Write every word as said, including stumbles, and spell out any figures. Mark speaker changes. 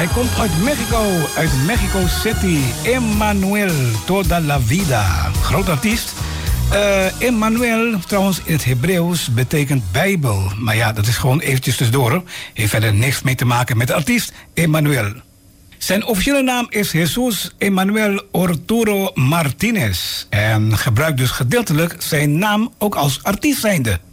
Speaker 1: Hij komt uit Mexico, uit Mexico City. Emmanuel Toda la Vida. Groot artiest. Uh, Emmanuel, trouwens in het Hebreeuws, betekent Bijbel. Maar ja, dat is gewoon eventjes tussendoor. Heeft verder niks mee te maken met de artiest Emmanuel. Zijn officiële naam is Jesus Emmanuel Arturo Martinez. En gebruikt dus gedeeltelijk zijn naam ook als artiest zijnde.